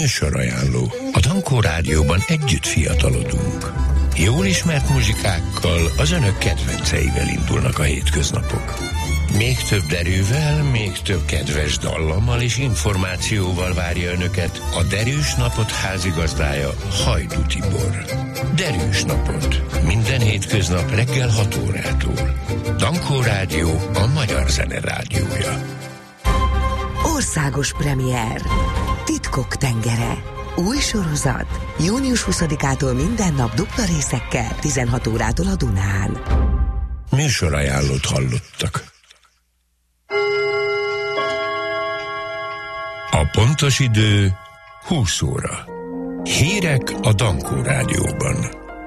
Műsorajánló. A Dankó Rádióban együtt fiatalodunk. Jól ismert muzsikákkal, az önök kedvenceivel indulnak a hétköznapok. Még több derűvel, még több kedves dallammal és információval várja önöket a Derűs Napot házigazdája, Hajdú Tibor. Derűs Napot. Minden hétköznap reggel 6 órától. Dankó Rádió, a magyar zene rádiója. Országos premier. Titkok tengere. Új sorozat. Június 20-ától minden nap dupla részekkel, 16 órától a Dunán. Műsorajánlót hallottak. A pontos idő 20 óra. Hírek a Dankó Rádióban.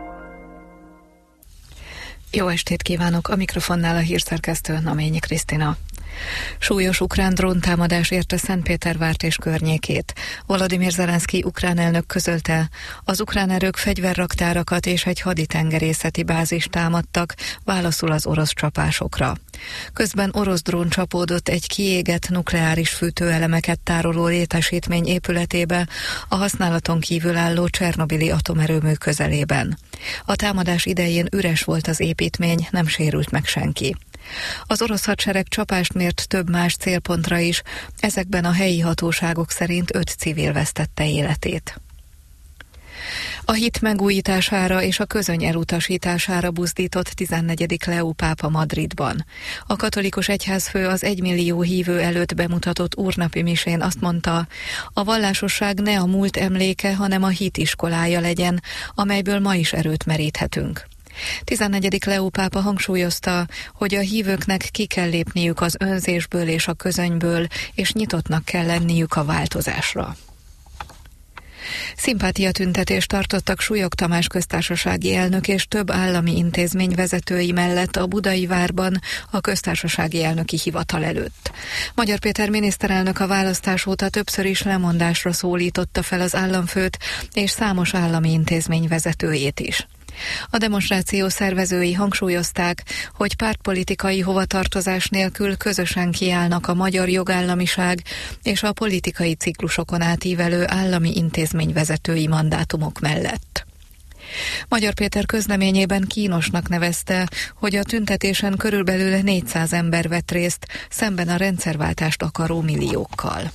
Jó estét kívánok! A mikrofonnál a hírszerkesztő Naményi Krisztina. Súlyos ukrán dróntámadás érte Szentpétervárt és környékét. Volodymyr Zelenszky ukrán elnök közölte, az ukrán erők fegyverraktárakat és egy haditengerészeti bázist támadtak, válaszul az orosz csapásokra. Közben orosz drón csapódott egy kiégett nukleáris fűtőelemeket tároló létesítmény épületébe, a használaton kívül álló Csernobili atomerőmű közelében. A támadás idején üres volt az építmény, nem sérült meg senki. Az orosz hadsereg csapást mért több más célpontra is, ezekben a helyi hatóságok szerint 5 civil vesztette életét. A hit megújítására és a közöny elutasítására buzdított 14. Leó pápa Madridban. A katolikus egyházfő az 1 millió hívő előtt bemutatott úrnapi misén azt mondta, a vallásosság ne a múlt emléke, hanem a hit iskolája legyen, amelyből ma is erőt meríthetünk. 14. Leó pápa hangsúlyozta, hogy a hívőknek ki kell lépniük az önzésből és a közönyből, és nyitottnak kell lenniük a változásra. Szimpátiatüntetést tartottak Súlyog Tamás köztársasági elnök és több állami intézmény vezetői mellett a Budai Várban a köztársasági elnöki hivatal előtt. Magyar Péter miniszterelnök a választás óta többször is lemondásra szólította fel az államfőt és számos állami intézmény vezetőjét is. A demonstráció szervezői hangsúlyozták, hogy pártpolitikai hovatartozás nélkül közösen kiállnak a magyar jogállamiság és a politikai ciklusokon átívelő állami intézményvezetői mandátumok mellett. Magyar Péter közleményében kínosnak nevezte, hogy a tüntetésen körülbelül 400 ember vett részt, szemben a rendszerváltást akaró milliókkal.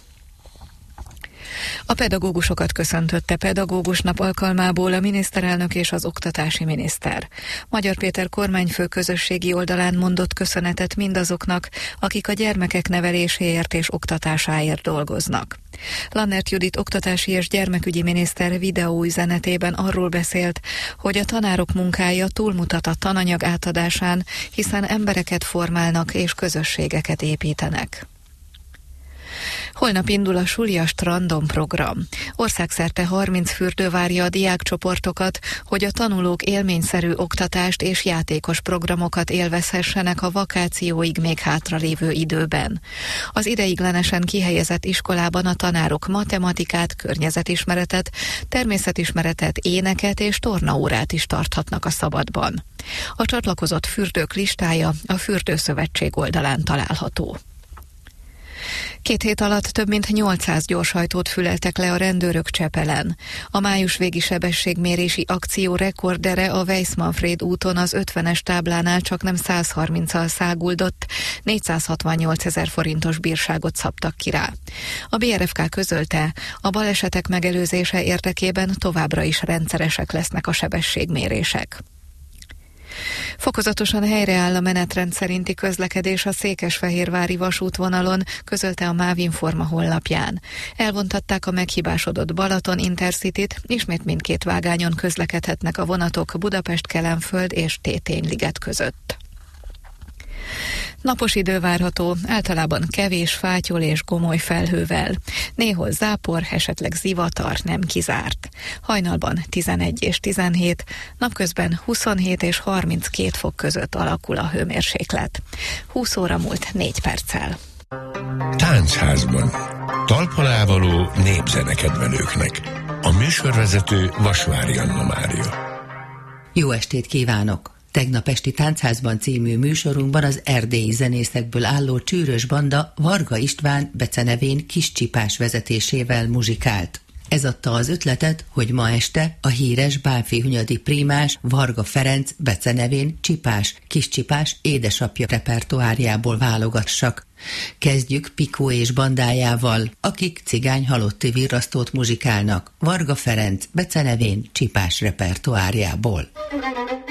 A pedagógusokat köszöntötte Pedagógus Nap alkalmából a miniszterelnök és az oktatási miniszter. Magyar Péter kormányfő közösségi oldalán mondott köszönetet mindazoknak, akik a gyermekek neveléséért és oktatásáért dolgoznak. Lannert Judit oktatási és gyermekügyi miniszter videóüzenetében arról beszélt, hogy a tanárok munkája túlmutat a tananyag átadásán, hiszen embereket formálnak és közösségeket építenek. Holnap indul a Suliast Random program. Országszerte 30 fürdő várja a diákcsoportokat, hogy a tanulók élményszerű oktatást és játékos programokat élvezhessenek a vakációig még hátralévő időben. Az ideiglenesen kihelyezett iskolában a tanárok matematikát, környezetismeretet, természetismeretet, éneket és tornaórát is tarthatnak a szabadban. A csatlakozott fürdők listája a Fürdőszövetség oldalán található. 2 hét alatt több mint 800 gyorshajtót füleltek le a rendőrök Csepelen. A május végi sebességmérési akció rekordere a Weiss-Manfréd úton az 50-es táblánál csaknem 130-al száguldott, 468 000 forintos bírságot szabtak ki rá. A BRFK közölte, a balesetek megelőzése érdekében továbbra is rendszeresek lesznek a sebességmérések. Fokozatosan helyreáll a menetrend szerinti közlekedés a székesfehérvári vasútvonalon, közölte a MÁV Informa honlapján. Elvontatták a meghibásodott Balaton Intercityt, ismét mindkét vágányon közlekedhetnek a vonatok Budapest-Kelenföld és Tétény-liget között. Napos idő várható, általában kevés fátyol és gomoly felhővel. Néhol zápor, esetleg zivatar, nem kizárt. Hajnalban 11 és 17, napközben 27 és 32 fok között alakul a hőmérséklet. 20 óra múlt 4 perccel. Táncházban. Talpalávaló népzenekedvelőknek. A műsorvezető Vasvári Anna Mária. Jó estét kívánok! Tegnap esti Táncházban című műsorunkban az erdélyi zenészekből álló Csűrös banda Varga István becenevén Kis Csipás vezetésével muzsikált. Ez adta az ötletet, hogy ma este a híres bánffyhunyadi prímás Varga Ferenc becenevén Csipás, Kiscsipás édesapja repertoárjából válogassak. Kezdjük Pikó és bandájával, akik cigány halotti virrasztót muzsikálnak Varga Ferenc becenevén Csipás repertoárjából.